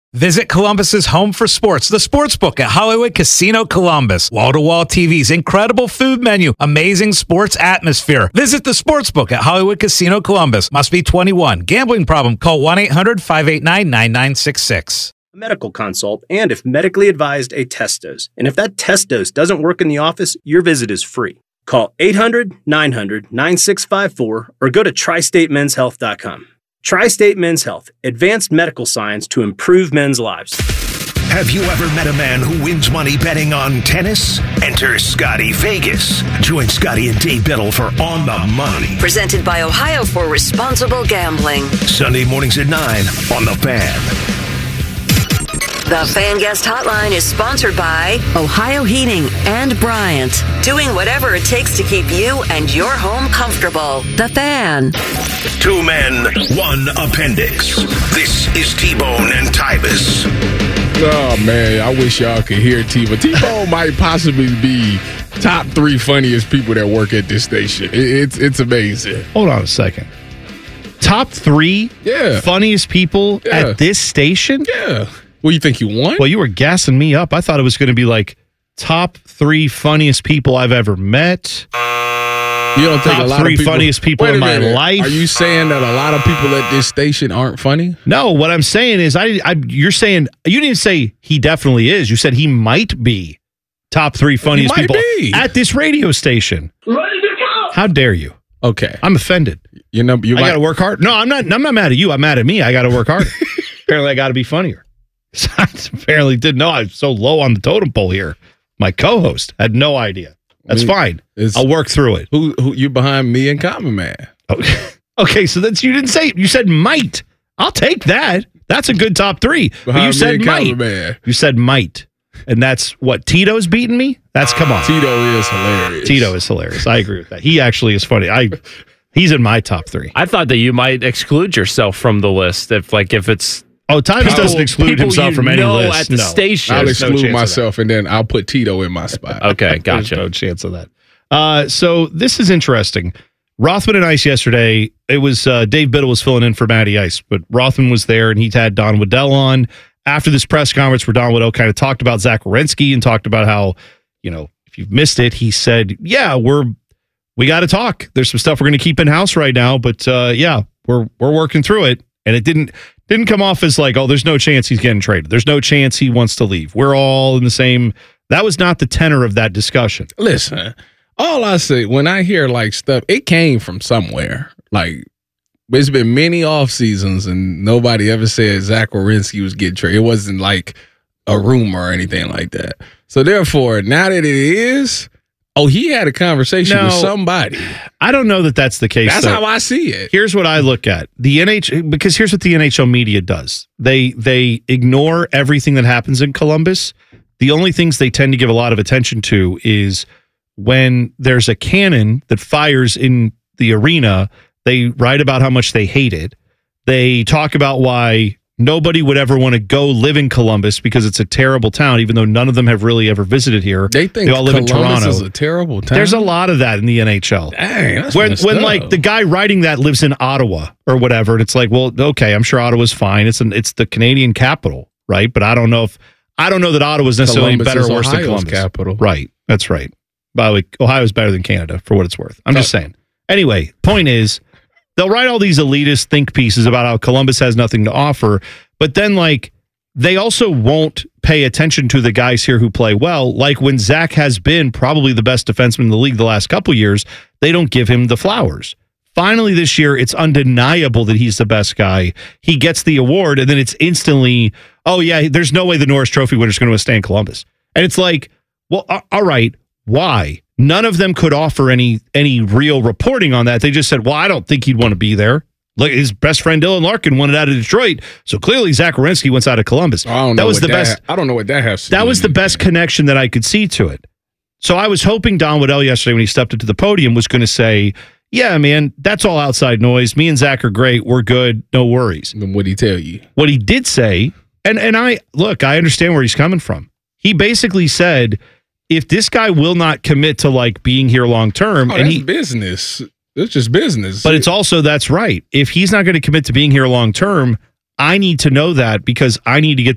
Visit Columbus's home for sports, the Sportsbook at Hollywood Casino Columbus. Wall-to-wall TVs, incredible food menu, amazing sports atmosphere. Visit the Sportsbook at Hollywood Casino Columbus. Must be 21. Gambling problem? Call 1-800-589-9966. A medical consult, and if medically advised, a test dose. And if that test dose doesn't work in the office, your visit is free. Call 800-900-9654 or go to TriStateMen'sHealth.com. Tri-State Men's Health, advanced medical science to improve men's lives. Have you ever met a man who wins money betting on tennis? Enter Scotty Vegas. Join Scotty and Dave Biddle for On the Money. Presented by Ohio for Responsible Gambling. Sunday mornings at 9 on The Fan. The Fan Guest Hotline is sponsored by Ohio Heating and Bryant. Doing whatever it takes to keep you and your home comfortable. The Fan. 2 men, 1 appendix. This is T-Bone and Tybus. Oh, man, I wish y'all could hear T-Bone. T-Bone might possibly be top 3 funniest people that work at this station. It's amazing. Hold on a second. Top 3 funniest people at this station? Yeah. Well, you think you won? Well, you were gassing me up. I thought it was going to be like top 3 funniest people I've ever met. You don't think top a lot 3 of people, funniest people in my life? Are you saying that a lot of people at this station aren't funny? No, what I'm saying is you're saying you didn't say he definitely is. You said he might be top 3 funniest people at this radio station. Ready to go. How dare you? Okay. I'm offended. You got to work hard. No, I'm not mad at you. I'm mad at me. I got to work hard. Apparently I got to be funnier. I apparently didn't know I was so low on the totem pole here. My co-host had no idea. That's fine. I'll work through it. Who you behind me and Common Man? Okay, so that's you didn't say. You said might. I'll take that. That's a good top 3. But you said might. You said might, and that's what Tito's beating me. That's come on. Tito is hilarious. Tito is hilarious. I agree with that. He actually is funny. He's in my top 3. I thought that you might exclude yourself from the list if it's. Oh, Tybus doesn't exclude himself from any list. At the station. I'll exclude myself, and then I'll put Tito in my spot. Okay, gotcha. There's no chance of that. So this is interesting. Rothman and Ice yesterday, it was Dave Biddle was filling in for Matty Ice, but Rothman was there, and he'd had Don Waddell on after this press conference where Don Waddell kind of talked about Zach Werenski and talked about how, if you've missed it, he said, yeah, we got to talk. There's some stuff we're going to keep in-house right now, but we're working through it. And it didn't come off as like, oh, there's no chance he's getting traded. There's no chance he wants to leave. We're all in the same. That was not the tenor of that discussion. Listen, all I say when I hear like stuff, it came from somewhere. Like, it's been many off seasons and nobody ever said Zach Werenski was getting traded. It wasn't like a rumor or anything like that. So therefore, now that it is, he had a conversation with somebody. I don't know that that's the case. That's how I see it. Here's what I look at. Because here's what the NHL media does. They ignore everything that happens in Columbus. The only things they tend to give a lot of attention to is when there's a cannon that fires in the arena, they write about how much they hate it. They talk about why nobody would ever want to go live in Columbus because it's a terrible town, even though none of them have really ever visited here. They think they all live Columbus in Toronto. Is a terrible town. There's a lot of that in the NHL. Dang, that's when like the guy writing that lives in Ottawa or whatever, and it's like, well, okay, I'm sure Ottawa's fine. It's the Canadian capital, right? But I don't know that Ottawa's necessarily better or worse than Columbus. Capital. Right. That's right. By the way, Ohio's better than Canada for what it's worth. I'm just saying. Anyway, point is, they'll write all these elitist think pieces about how Columbus has nothing to offer, but then like they also won't pay attention to the guys here who play well. Like when Zach has been probably the best defenseman in the league the last couple years, they don't give him the flowers. Finally this year, it's undeniable that he's the best guy. He gets the award, and then it's instantly, oh yeah, there's no way the Norris Trophy winner is going to withstand Columbus. And it's like, well, all right, why? None of them could offer any real reporting on that. They just said, well, I don't think he'd want to be there. Like his best friend Dylan Larkin wanted out of Detroit, so clearly Zach Werenski wants out of Columbus. I don't know what that has to do. That was the best connection that I could see to it. So I was hoping Don Waddell yesterday when he stepped up to the podium was going to say, yeah, man, that's all outside noise. Me and Zach are great. We're good. No worries. Then what'd he tell you? What he did say, and I understand where he's coming from. He basically said, if this guy will not commit to like being here long term, and that's business. It's just business. But it's also, that's right. If he's not going to commit to being here long term, I need to know that because I need to get